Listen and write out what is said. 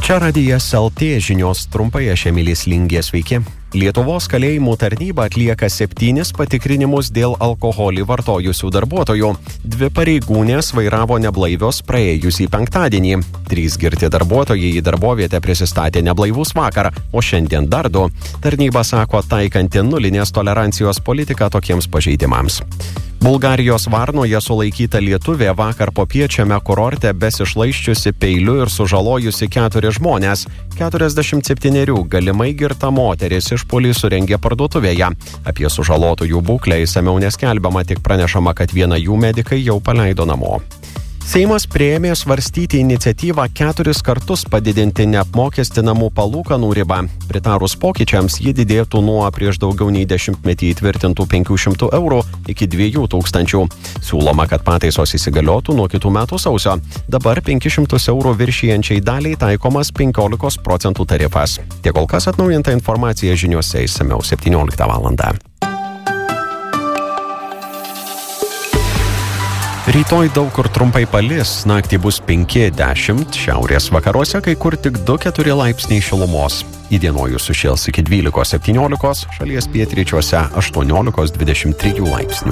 Čia radijas LT žinios trumpai, aš Emilis Lingė, sveiki. Lietuvos kalėjimų tarnyba atlieka 7 patikrinimus dėl alkoholį vartojusių darbuotojų. 2 pareigūnės vairavo neblaivios praėjusį penktadienį. 3 girti darbuotojai į darbovietę prisistatė neblaivus vakar, o šiandien dar 2. Tarnyba sako taikanti nulinės tolerancijos politiką tokiems pažeidimams. Bulgarijos Varnoje sulaikyta lietuvė vakar popiečiame kurorte besišlaiščiusi peiliu ir sužalojusi 4 žmonės. 47 galimai girta moteris išpuolį surengė parduotuvėje. Apie sužalotųjų būklę išsamiau neskelbiama, tik pranešama, kad vieną jų medikai jau paleido namo. Seimas priėmė svarstyti iniciatyvą 4 kartus padidinti neapmokestinamų palūkanų ribą. Pritarus pokyčiams, ji didėtų nuo prieš daugiau nei 10 metį įtvirtintų 500 eurų iki 2000. Siūloma, kad pataisos įsigaliotų nuo kitų metų sausio. Dabar 500 eurų viršijančiai daliai taikomas 15% tarifas. Tiek kol kas, atnaujinta informacija žiniuose išsamiau 17 valandą. Rytoj daug kur trumpai palis, naktį bus 5-10, šiaurės vakaruose kai kur tik 2-4 laipsniai šilumos. Įdienojus sušils iki 12-17, šalies pietryčiuose 18-23 laipsnių.